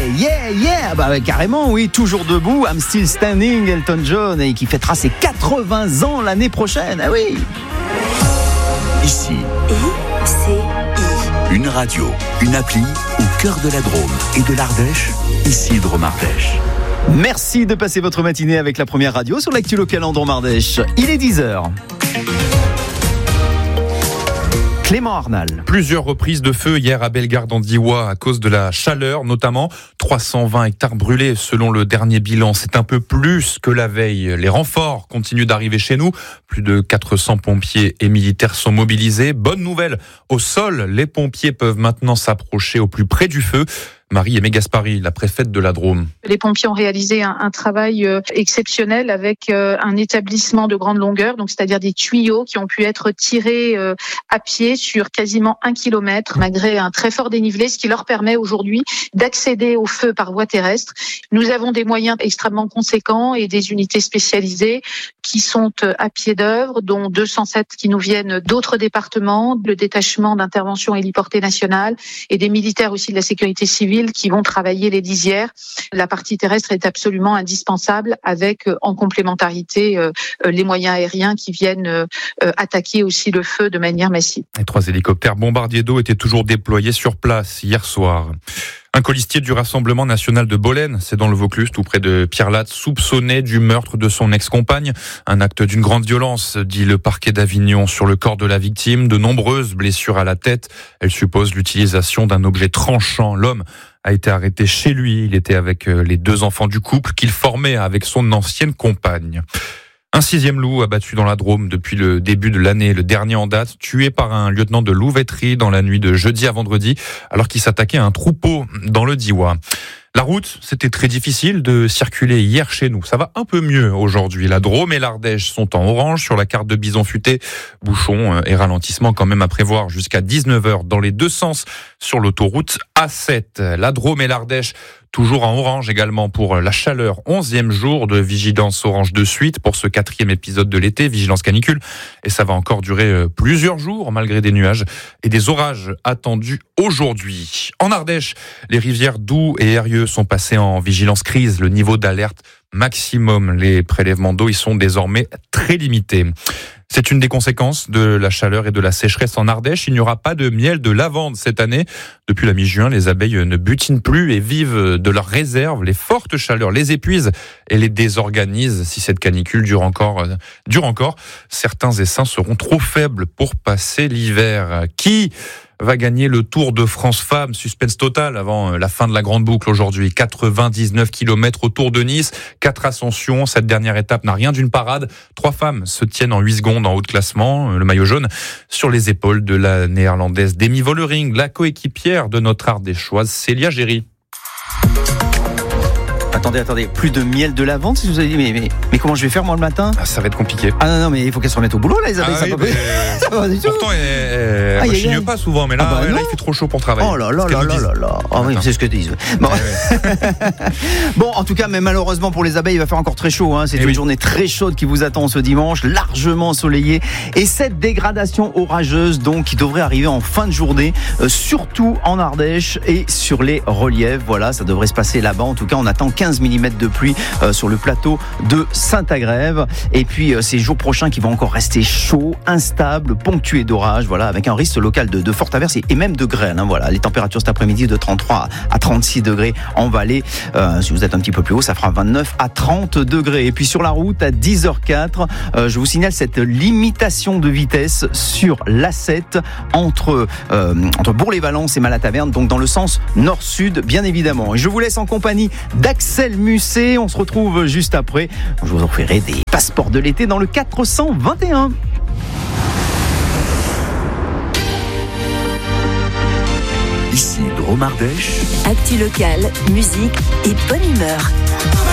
Bah carrément, oui, toujours debout. I'm still standing, Elton John, et qui fêtera ses 80 ans l'année prochaine. Ah oui. Ici, une radio, une appli au cœur de la Drôme et de l'Ardèche. Ici, Drôme Ardèche. Merci de passer votre matinée avec la première radio sur l'actu locale en Drôme Ardèche. Il est 10h. Clément Arnal. Plusieurs reprises de feu hier à Bellegarde en Diois à cause de la chaleur, notamment 320 hectares brûlés selon le dernier bilan. C'est un peu plus que la veille. Les renforts continuent d'arriver chez nous. Plus de 400 pompiers et militaires sont mobilisés. Bonne nouvelle, au sol, les pompiers peuvent maintenant s'approcher au plus près du feu. Marie-Aimée Gaspari, la préfète de la Drôme. Les pompiers ont réalisé un travail exceptionnel avec un établissement de grande longueur, donc c'est-à-dire des tuyaux qui ont pu être tirés à pied sur quasiment 1 kilomètre, malgré un très fort dénivelé, ce qui leur permet aujourd'hui d'accéder au feu par voie terrestre. Nous avons des moyens extrêmement conséquents et des unités spécialisées qui sont à pied d'œuvre, dont 207 qui nous viennent d'autres départements, le détachement d'intervention héliportée nationale et des militaires aussi de la sécurité civile qui vont travailler les lisières. La partie terrestre est absolument indispensable avec en complémentarité les moyens aériens qui viennent attaquer aussi le feu de manière massive. Les 3 hélicoptères bombardiers d'eau étaient toujours déployés sur place hier soir. Un colistier du Rassemblement national de Bolène, c'est dans le Vaucluse, tout près de Pierrelatte, soupçonné du meurtre de son ex-compagne. Un acte d'une grande violence, dit le parquet d'Avignon sur le corps de la victime. De nombreuses blessures à la tête. Elle suppose l'utilisation d'un objet tranchant. L'homme a été arrêté chez lui. Il était avec les 2 enfants du couple qu'il formait avec son ancienne compagne. Un 6e loup abattu dans la Drôme depuis le début de l'année, le dernier en date, tué par un lieutenant de louveterie dans la nuit de jeudi à vendredi, alors qu'il s'attaquait à un troupeau dans le Diois. La route, c'était très difficile de circuler hier chez nous. Ça va un peu mieux aujourd'hui. La Drôme et l'Ardèche sont en orange sur la carte de Bison Futé. Bouchons et ralentissements quand même à prévoir jusqu'à 19h dans les 2 sens sur l'autoroute A7. La Drôme et l'Ardèche toujours en orange également pour la chaleur. 11e jour de vigilance orange de suite pour ce 4e épisode de l'été, vigilance canicule. Et ça va encore durer plusieurs jours malgré des nuages et des orages attendus aujourd'hui. En Ardèche, les rivières Doubs et Eyrieux sont passées en vigilance crise. Le niveau d'alerte maximum. Les prélèvements d'eau y sont désormais très limités. C'est une des conséquences de la chaleur et de la sécheresse en Ardèche. Il n'y aura pas de miel de lavande cette année. Depuis la mi-juin, les abeilles ne butinent plus et vivent de leurs réserves. Les fortes chaleurs les épuisent et les désorganisent. Si cette canicule dure encore, certains essaims seront trop faibles pour passer l'hiver. Qui va gagner le Tour de France Femmes? Suspense total avant la fin de la grande boucle aujourd'hui. 99 km autour de Nice, 4 ascensions. Cette dernière étape n'a rien d'une parade. 3 femmes se tiennent en 8 secondes en haut de classement. Le maillot jaune sur les épaules de la néerlandaise Demi Vollering, la coéquipière de notre ardéchoise Célia Géry. Attendez, plus de miel de lavande, si vous avez dit, mais comment je vais faire moi le matin? Ça va être compliqué. Ah non, mais il faut qu'elles se remettent au boulot là, les abeilles, ça va pas du tout. Pourtant, elle rechigne pas souvent, mais là, là, il fait trop chaud pour travailler. Oh là. Ah oui, c'est ce que disent. Bon. Bon, en tout cas, mais malheureusement pour les abeilles, il va faire encore très chaud. C'est une journée très chaude qui vous attend ce dimanche, largement ensoleillée. Et cette dégradation orageuse, donc, qui devrait arriver en fin de journée, surtout en Ardèche et sur les reliefs. Voilà, ça devrait se passer là-bas. En tout cas, on attend 15 mm de pluie sur le plateau de Saint-Agrève. Et puis ces jours prochains qui vont encore rester chauds, instables, ponctués d'orages, voilà, avec un risque local de fortes averses et même de grêle. Voilà, les températures cet après-midi de 33 à 36 degrés en vallée. Si vous êtes un petit peu plus haut, ça fera 29 à 30 degrés. Et puis sur la route à 10h04, je vous signale cette limitation de vitesse sur l'A7 entre Bourg-les-Valences et Malataverne, donc dans le sens nord-sud, bien évidemment. Et je vous laisse en compagnie d'Axel Musset. On se retrouve juste après. Je vous offrirai des passeports de l'été dans le 421. Ici, Drôme Ardèche. Actu locale, musique et bonne humeur.